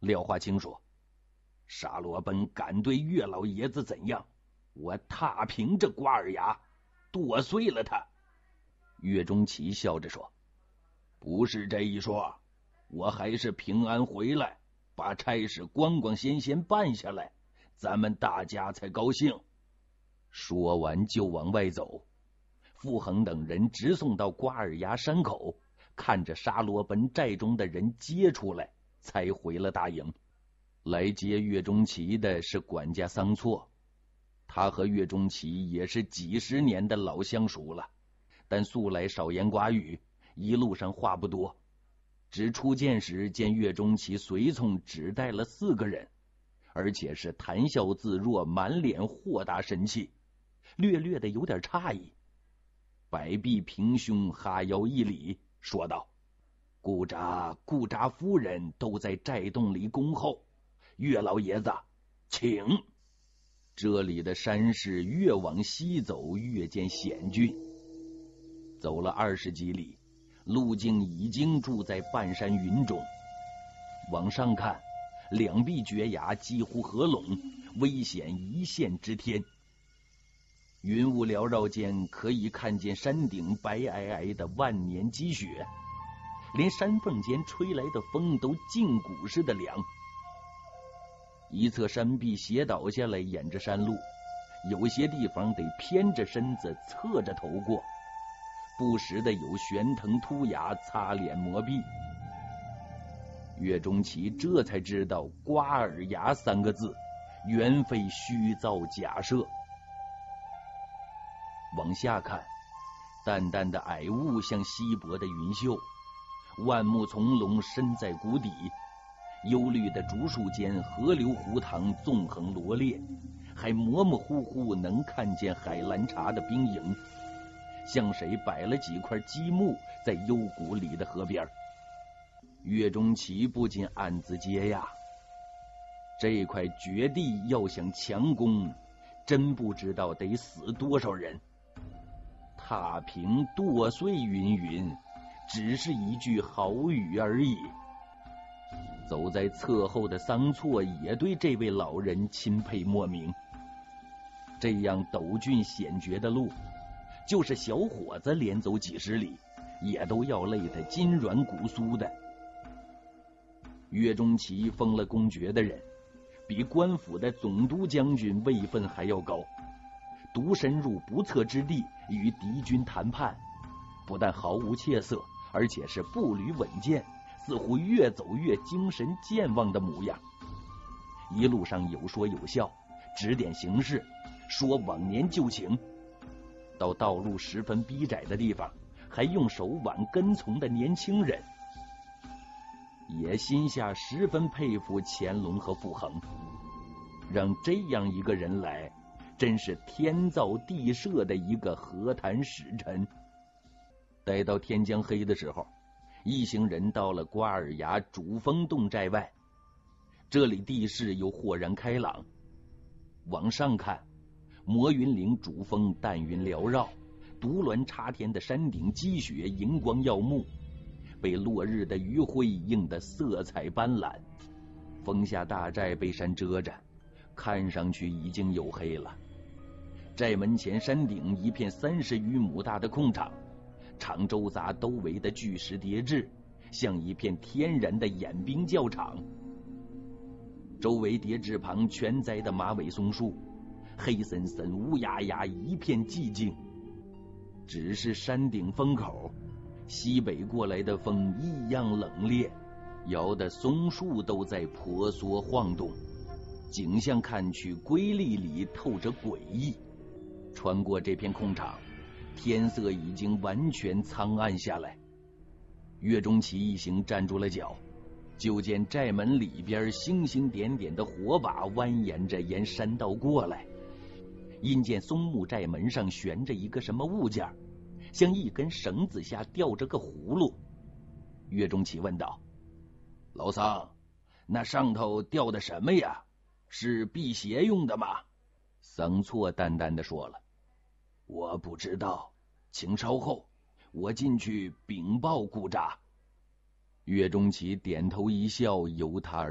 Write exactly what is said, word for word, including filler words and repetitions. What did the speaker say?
廖化清说：“沙罗奔敢对岳老爷子怎样？我踏平这瓜尔牙，剁碎了他。”岳钟琪笑着说：“不是这一说，我还是平安回来，把差事光光鲜鲜办下来，咱们大家才高兴。”说完就往外走。傅恒等人直送到瓜尔牙山口，看着沙罗奔寨中的人接出来，才回了大营。来接岳钟琪的是管家桑错，他和岳钟琪也是几十年的老相熟了，但素来少言寡语，一路上话不多。只初见时见岳钟琪随从只带了四个人，而且是谈笑自若，满脸豁达神气，略略的有点诧异。摆臂平胸，哈腰一礼，说道：“顾札、顾札夫人都在寨洞里恭候，岳老爷子，请。”这里的山势越往西走越见险峻，走了二十几里，路径已经住在半山云中。往上看，两壁绝崖几乎合拢，危险一线之天。云雾缭绕间，可以看见山顶白皑皑的万年积雪，连山缝间吹来的风都胫骨似的凉。一侧山壁斜倒下来沿着山路，有些地方得偏着身子侧着头过，不时的有悬藤突崖擦脸磨壁。岳钟琪这才知道瓜尔牙三个字原非虚造假设。往下看，淡淡的霭雾像稀薄的云袖，万木丛笼深在谷底，幽绿的竹树间河流湖塘纵横罗列，还模模糊糊能看见海兰察的兵营，像谁摆了几块积木在幽谷里的河边。岳钟琪不禁暗自嗟呀，这块绝地要想强攻，真不知道得死多少人。踏平剁碎云云，只是一句好语而已。走在侧后的桑错也对这位老人钦佩莫名。这样陡峻险绝的路，就是小伙子连走几十里，也都要累得筋软骨酥的。岳钟琪封了公爵的人，比官府的总督将军位分还要高，独深入不测之地与敌军谈判，不但毫无怯色，而且是步履稳健，似乎越走越精神健忘的模样。一路上有说有笑，指点行事，说往年旧情。到道路十分逼窄的地方，还用手挽跟从的年轻人。也心下十分佩服乾隆和傅恒，让这样一个人来，真是天造地设的一个和谈使臣。待到天将黑的时候，一行人到了瓜尔牙主峰洞寨外。这里地势又豁然开朗，往上看，摩云岭主峰淡云缭绕，独峦插天的山顶积雪银光耀目，被落日的余晖映得色彩斑斓。峰下大寨被山遮着，看上去已经黝黑了。寨门前山顶一片三十余亩大的空场，场周匝都围的巨石叠峙，像一片天然的演兵教场。周围叠峙旁全栽的马尾松树，黑森森乌压压一片寂静。只是山顶风口，西北过来的风异样冷冽，摇得松树都在婆娑晃动，景象看去瑰丽里透着诡异。穿过这片空场，天色已经完全苍暗下来。岳钟琪一行站住了脚，就见寨门里边星星点点的火把蜿蜒着沿山道过来。因见松木寨门上悬着一个什么物件，像一根绳子下吊着个葫芦。岳钟琪问道：“老桑，那上头吊的什么呀？是辟邪用的吗？”桑错淡淡的说了：“我不知道，请稍后，我进去禀报顾札。”岳钟琪点头一笑，由他而